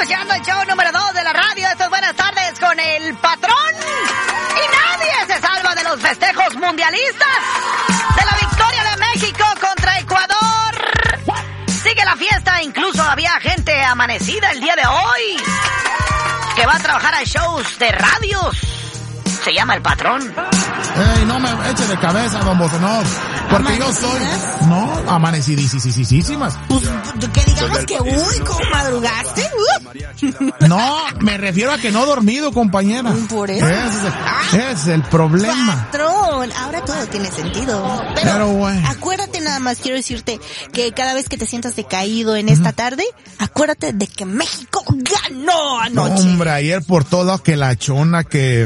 escuchando el show número 2 de la radio. Estas buenas tardes con el patrón. Y nadie se salva de los festejos mundialistas. De la victoria de México contra Ecuador. Sigue la fiesta, incluso había gente amanecida el día de hoy que va a trabajar a shows de radios. Se llama el patrón. Ey, no me eche de cabeza, don Bozonov. Porque yo soy... No, amanecidísimas. Pues, que digamos que, ¿cómo madrugaste? No, me refiero a que no he dormido, compañera. Por eso. Ese es el problema. Patrón, ahora todo tiene sentido. Pero bueno, acuérdate nada más, quiero decirte que cada vez que te sientas decaído en esta tarde, acuérdate de que México ganó anoche. Hombre, ayer por todo que la chona que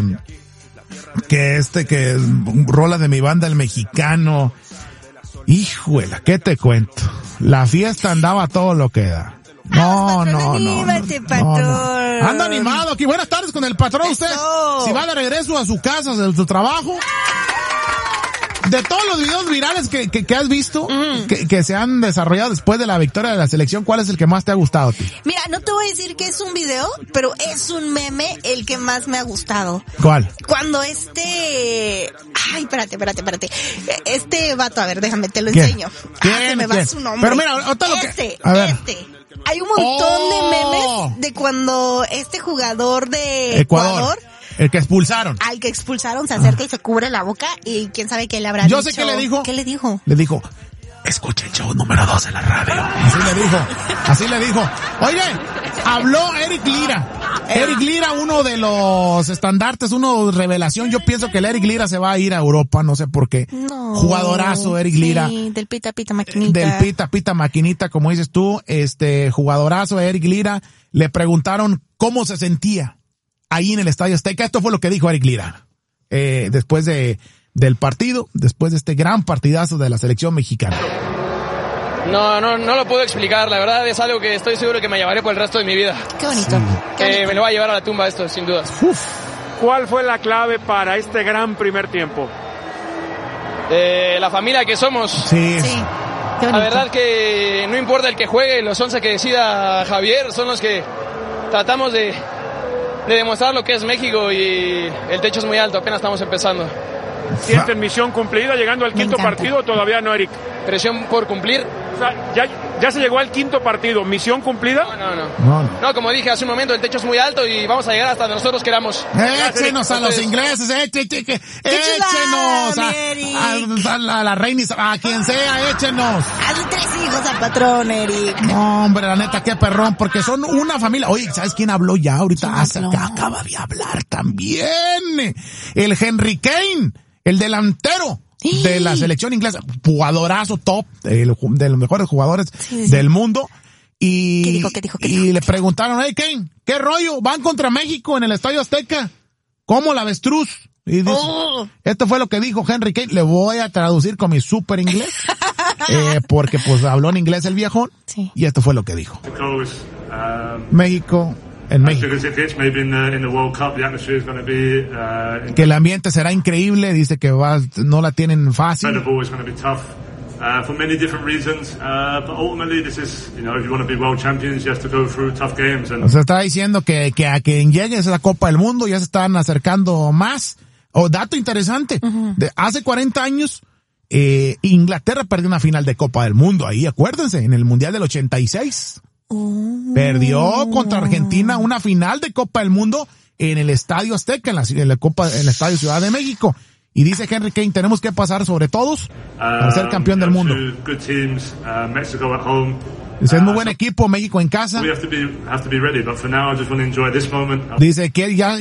rola de mi banda, el Mexicano. Híjole, ¿qué te cuento? La fiesta andaba a todo lo que da. No. Anímate, patrón. Anda animado aquí. Buenas tardes con el patrón. Usted, si va de regreso a su casa, de su trabajo. De todos los videos virales que has visto, que se han desarrollado después de la victoria de la selección, ¿cuál es el que más te ha gustado a ti? Mira, no te voy a decir que es un video, pero es un meme el que más me ha gustado. ¿Cuál? Cuando Ay, espérate. Este vato, a ver, déjame, te lo enseño. Se me va su nombre. Pero mira, ahorita lo que... A ver. Hay un montón de memes de cuando este jugador de Ecuador el que expulsaron. Al que expulsaron se acerca y se cubre la boca y quién sabe qué le habrá dicho. Yo sé qué le dijo. ¿Qué le dijo? Le dijo, escucha el show número 2 de la radio. Así le dijo. Oye, habló Eric Lira. Eric Lira, uno de los estandartes, uno revelación. Yo pienso que el Eric Lira se va a ir a Europa, no sé por qué. No. Jugadorazo Eric Lira. Sí, del pita maquinita. Del pita maquinita, como dices tú. Jugadorazo Eric Lira. Le preguntaron cómo se sentía ahí en el Estadio Azteca. Esto fue lo que dijo Eric Lira. Después del partido, después de este gran partidazo de la selección mexicana. No lo puedo explicar, la verdad es algo que estoy seguro que me llevaré por el resto de mi vida. Qué bonito. Me lo va a llevar a la tumba esto, sin dudas. ¿Cuál fue la clave para este gran primer tiempo? La familia que somos. Sí. La verdad que no importa el que juegue, los 11 que decida Javier son los que tratamos de demostrar lo que es México y el techo es muy alto, apenas estamos empezando. ¿Sienten misión cumplida llegando al quinto partido o todavía no, Eric? ¿Presión por cumplir? O sea, ya se llegó al quinto partido, ¿misión cumplida? No, como dije hace un momento, el techo es muy alto y vamos a llegar hasta donde nosotros queramos. Échenos a los ingleses, échenos a la reina, a quien sea, échenos. Hazle 3 hijos al patrón, Eric. No, hombre, la neta, qué perrón, porque son una familia. Oye, ¿sabes quién habló ya ahorita? Acaba de hablar también. El Henry Kane, el delantero de la selección inglesa, jugadorazo top, de los mejores jugadores del mundo. Y, ¿Qué dijo? Y le preguntaron, hey Kane, ¿qué rollo? Van contra México en el Estadio Azteca. ¿Cómo la avestruz? Y dice, esto fue lo que dijo Henry Kane. Le voy a traducir con mi super inglés, porque pues habló en inglés el viejón. Sí. Y esto fue lo que dijo. México. En México. Que el ambiente será increíble, dice que no la tienen fácil. For many different reasons, but ultimately this is, if you want to be world champions, you have to go through tough games. O sea, está diciendo que a quien llegue a esa Copa del Mundo ya se están acercando más. Dato interesante, hace 40 años, Inglaterra perdió una final de Copa del Mundo ahí, acuérdense, en el Mundial del 86. Perdió contra Argentina una final de Copa del Mundo en el Estadio Azteca, en el Estadio Ciudad de México. Y dice Henry Kane, tenemos que pasar sobre todos para ser campeón del mundo. Dice, es muy buen equipo, México en casa. Dice que ya